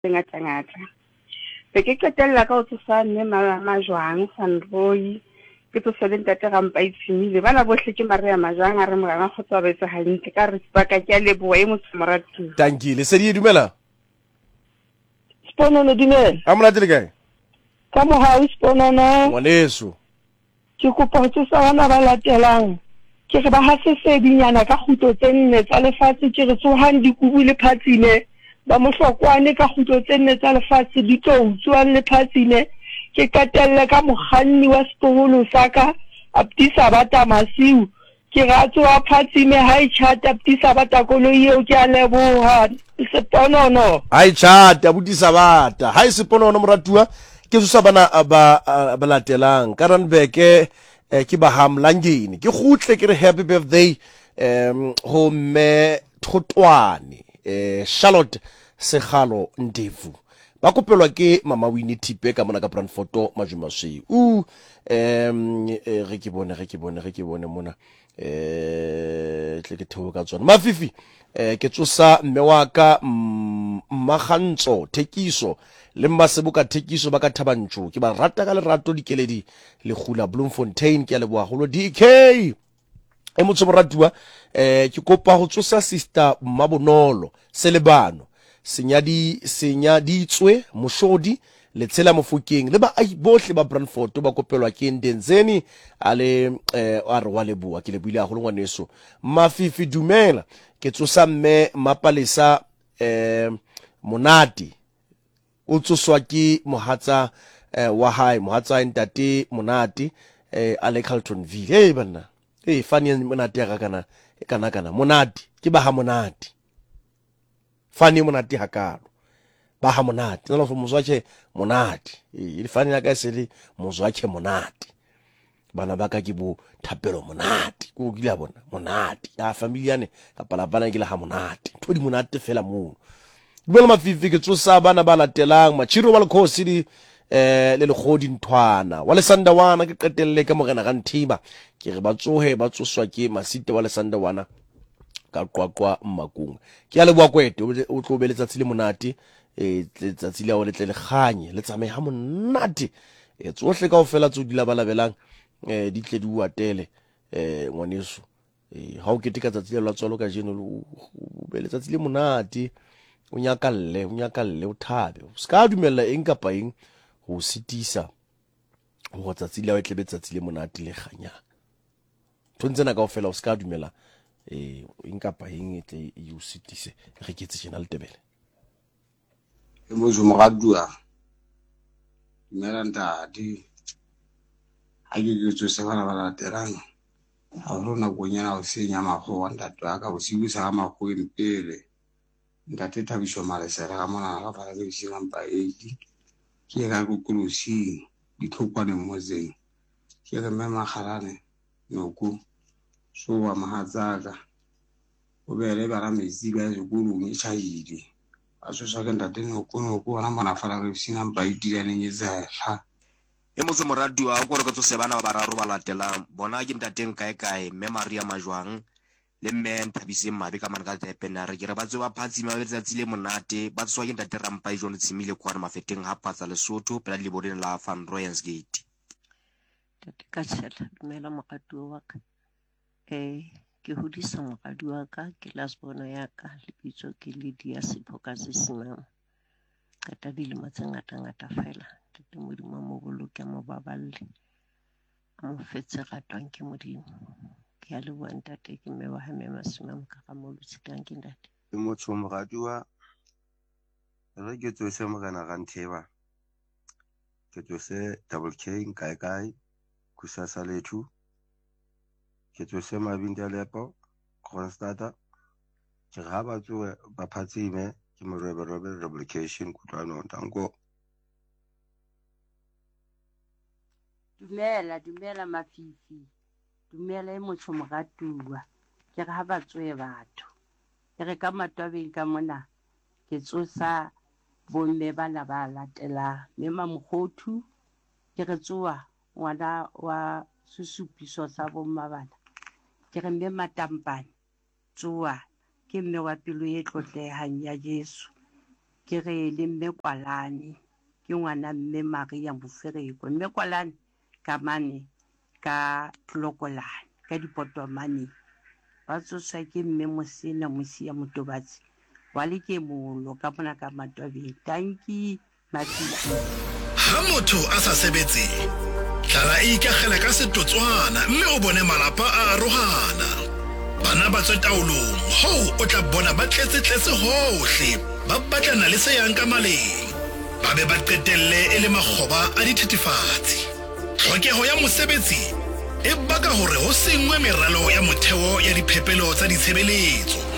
ngata be ke qetella ka ho tsosa mme majwang Sanroy ke tsosele ntate Rampa Itshimile bana bohle ke Maria Majwang a re moranga khotsa betse hantle ka re sipaka ke a leboa e motho moratu tankile se di dumela Sponono dumela a mona tele kae ka mohau Sponono ngwaneso ke kopa ho tsosa bana ba latelang ke re ba ha se sedinyana ka kgutlo tse nne tsa lefatshe ke re tsohang dikubu le phatsine ba mohlokwane ka kgutlo tse nne tsa lefatshe di tlo utswang le phatsine ke katelle ka mokganni wa setloholo sa ka Abdisa Bata Masiu ke ratso wa phatsime ha e chata Abdisa Bata koloi eo ke a leboha Seponono hai chat Abdisa Bata hai Seponono moratua ke tsosa bana ba latelang ka Randburg ke ba Hamlangeni ke gutle ke re happy birthday ho me Thotwane Charlotte Segalo Ndevu ba kopelwa ke mama Winnie Tipe ka mona ka Brandfort Majumasweu re ke bone mona tle ke theo ka tsona mafifi ke tsosa mme wa ka Mmagantso Thekiso le Maseboka Thekiso ba ka Thabantšho ke ba rata ka lerato dikeledi le Khula Bloemfontein ke a leboa holo DK e motho moratua ke kopa ho tsosa sister Mabonolo Selebano senyaditswe Moshodi le Tshela Mofokeng le ba ai bohle ba Brandfort ba kopelwa ke Ndenzeni ale a re wa leboa ke le buile a go ngwaneso mafifi dumela ke tsosa mme Mapalesa Monati o tsoswa ke mohatsa wa hae mohatsa ntate Monati ale Carltonville hey bana fani monate ya kana monate ke ba ha monate fani monate hakalo ba ha monate nna go mozwache monate e fani ya ka sele mozwache monate bana ba ka ke bo thapelo monate go gila bona monate ya familia ne ka pala bana ke le ha monate thodi monate fela mo bona mafifi ke tsosa bana ba latelang machiro wa lekhosi di le legodi Nthwana wa Lesandawana ke qetelle ka morena ga Nthiba ke re ba tsohe ba tsoswa ke Masite wa Lesandawana ka qwaqwa Mmakung ke a leboa kwete o tlo beletsa tsile monate letsatsi le a o letle le kganye le tsamaye ha monate tsohle ka ofela tso di la balabelang di tle di uatele ngwaneso ha o ketika tsatsi le la tswalo ka jeno o beletsa tsile monate o nyakalle o thabe o ska dumella eng kapa eng ho sitisa ho tsatsi le a etlebe tsatsi le monate le kganya tsena ka ofela o ska dumela eng kapa eng etle e o sitise re ke tsena le tebele e mo jo mogadua dumela ntate ha ke tso bana ba laterang ha rona go nyana o senya mago wa ntate wa ka bosibu sa mago e pele ntate Thabiso Malesela ga mona ga fara ke shinga mpa edi ke ga go kulusi ditlhokwane mo zeng ke re mema khalane noku so wa mahatsaka o bele ba ra mezi ba go lu ni chaidi a so sa ke ntate noku ona mona fara ke shinga mpa edi ya ne za ha e motse moradio a go re ke tso sebana ba bararo ba latelang bona ke ntateng kae mme Maria Majwang le mme Thabise Mabe ka mana ka tepena re ba tso ba phatsi ma letsatsi le monate ba tswa ke ntate Rampa John Tshimile kwa mafeteng ha patsa Lesotho pela le bodeng la Van Rooyen's Gate tate ka tshela dumela mogadi wa ka ke hodisa mogadi wa ka ke lasbono ya ka le bitso ke Lydia Siphoka Sesimang ka tabile matse ngata fela tate modimo mo boloke mo baballe a mo fetse ratwang ke modimo ke a le bua ntate ke mme wa hame Masimang ka ga mo lutsitang ke ntate e motho mogadi wa re ke tsose mogana ga Ntheba ke tsose double K kae kusasa lethu ke tsose Mabinda Lepo Constata ke ga ba tsoe ba phatsime ke morebe replication kutlwana ntango dumela mafifi dumela e motho mogatua ke re ha ba tsoe batho ke re ka matwabeng ka mona ke tsosa bomme bana ba latela mema Mogothu ke re tsoa ngwana wa sesupiso sa bomma bana ke re mme Matampane tsoa ke mme wa pelo e tlotlehang ya Jesu ke re le mme Kwalane ke ngwana mme Maria Mofereko. Mme Kwalane ka mane ka Tlokolane ka Dipotomane ba tsoswa ke mme Mosena Mosia Motobatsi wa Lekemolo ka mona ka Matwabeng. Tanki Mafiki. Ha motho a sa sebetse tlala e ikagela ka setotswana mme o bone malapa a arohana. Bana ba tswe taolong ho o tla bona ba tletse hohle ba batlana le se yang ka maleng ba be ba qetelle e le makgoba a dithethefatsi. Tlhokeho ya mosebetsi e baka hore ho sengwe meralo ya motheo ya diphepelo tsa ditshebeletso.